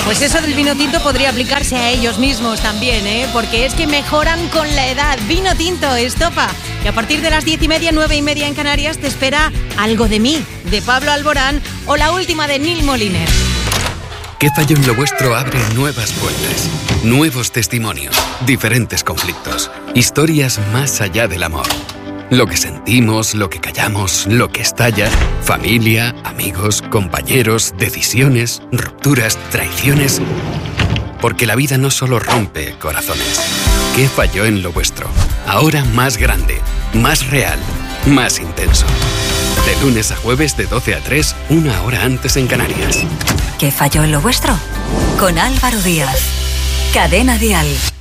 Pues eso del vino tinto podría aplicarse a ellos mismos también, porque es que mejoran con la edad. Vino tinto, estopa. Y a partir de las 10:30, 9:30 en Canarias, te espera Algo de mí, de Pablo Alborán, o la última de Neil Moliner. ¿Qué falló en lo vuestro? Abre nuevas puertas, nuevos testimonios, diferentes conflictos, historias más allá del amor. Lo que sentimos, lo que callamos, lo que estalla, familia, amigos, compañeros, decisiones, rupturas, traiciones. Porque la vida no solo rompe corazones. ¿Qué falló en lo vuestro? Ahora más grande, más real, más intenso. De lunes a jueves de 12 a 3, 1 hora antes en Canarias. ¿Qué falló en lo vuestro? Con Álvaro Díaz. Cadena Dial.